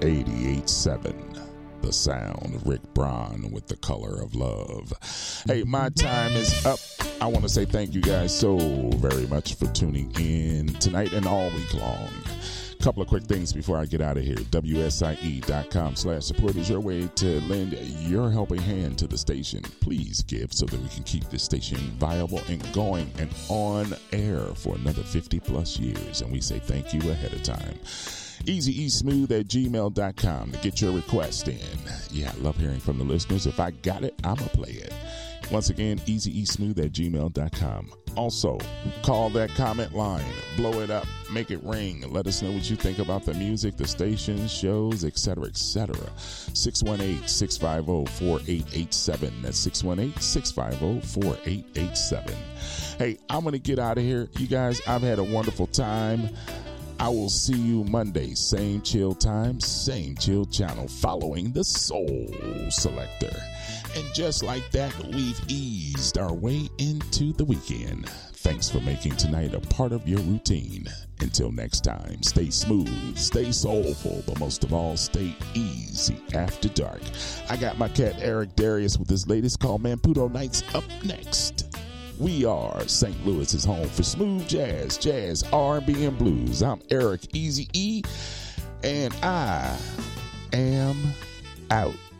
88.7. The sound, Rick Braun with The Color of Love. Hey, my time is up. I want to say thank you guys so very much for tuning in tonight and all week long. Couple of quick things before I get out of here. WSIE.com/support is your way to lend your helping hand to the station. Please give so that we can keep this station viable and going and on air for another 50 plus years. And we say thank you ahead of time. EasyEsmooth@gmail.com to get your request in. Yeah, I love hearing from the listeners. If I got it, I'm going to play it. Once again, EasyEsmooth@gmail.com. Also, call that comment line, blow it up, make it ring, let us know what you think about the music, the stations, shows, etc., etc. 618-650-4887. That's 618-650-4887. Hey, I'm going to get out of here. You guys, I've had a wonderful time. I will see you Monday, same chill time, same chill channel, following the Soul Selector. And just like that, we've eased our way into the weekend. Thanks for making tonight a part of your routine. Until next time, stay smooth, stay soulful, but most of all, stay easy after dark. I got my cat Eric Darius with his latest called Mamputo Nights up next. We are St. Louis's home for smooth jazz, R&B, and blues. I'm Eric Easy E, and I am out.